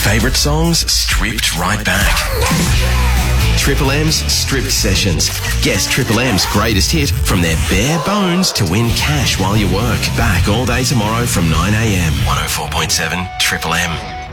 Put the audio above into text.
favourite songs stripped right back. Triple M's Stripped Sessions. Guess Triple M's greatest hit from their bare bones to win cash while you work. Back all day tomorrow from 9 a.m. 104.7 Triple M.